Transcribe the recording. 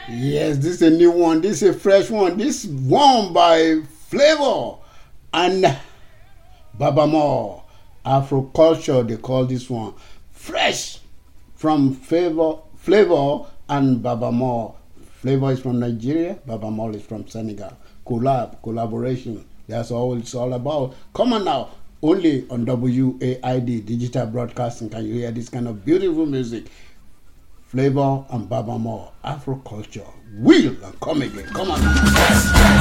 Yes, this is a new one. This is a fresh one. This one by Flavor and Babamore. Afro culture, they call this one. Fresh from Flavor and Babamore. Flavor is from Nigeria, Babamore is from Senegal. Collaboration. That's all it's all about. Come on now. Only on WAID Digital Broadcasting can you hear this kind of beautiful music. Flavor and Babamore, Afro culture. Will and come again. Come on.